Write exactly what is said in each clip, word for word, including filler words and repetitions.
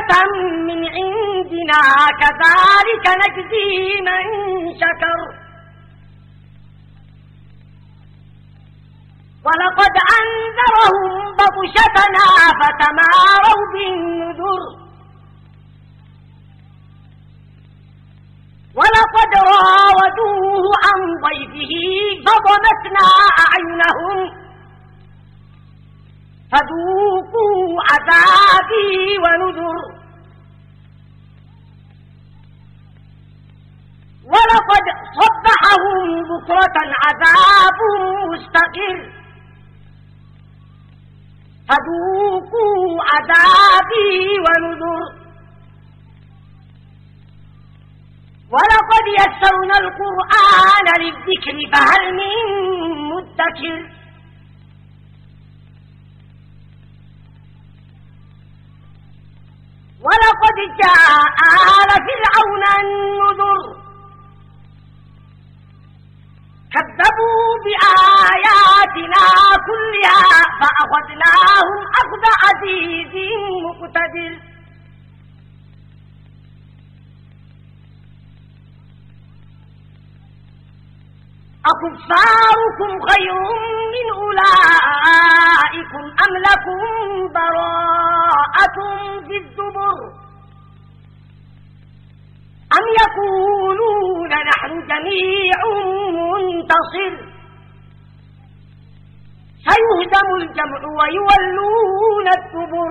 تحية من عندنا كذلك نجزي من شكر ولقد أنذرهم بطشتنا فتماروا بالنذر ولقد راودوه عن ضيفه فطمسنا أعينهم فذوقوا عذابي ونذر ولقد صبحهم بكرة عذاب مستقر فذوقوا عذابي ونذر ولقد يسرنا القرآن للذكر فهل من مدكر ولقد جاء آل فرعون النذر كذبوا بآياتنا كلها فأخذناهم أخذ عزيز مقتدر أكفاركم خير من أولئكم أم لكم براءة في الزبر أم يقولون نحن جميع منتصر سيهزم الجمع ويولون الدبر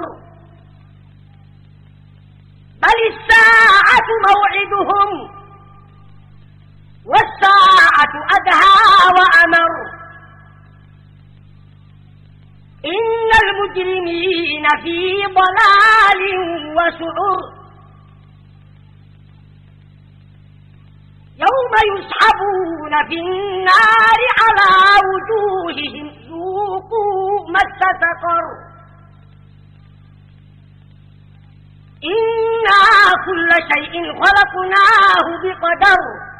بل الساعة موعدهم والساعة أدهى وأمر إن المجرمين في ضلال وسعر يوم يسحبون في النار على وجوههم ذوقوا مس سقر إنا كل شيء خلقناه بقدر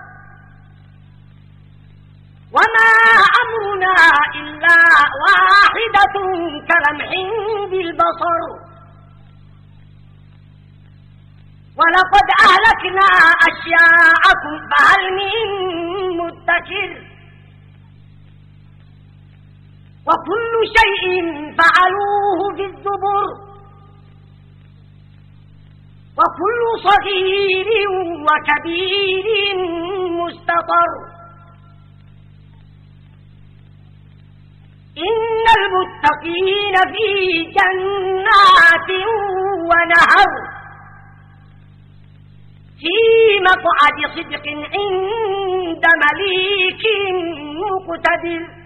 وما أمرنا إلا واحدة كلمح بالبصر ولقد أهلكنا أشياءكم فهل من مدكر وكل شيء فعلوه في الزبر وكل صغير وكبير مستطر إن المتقين في جنات ونهر في مقعد صدق عند مليك مقتدر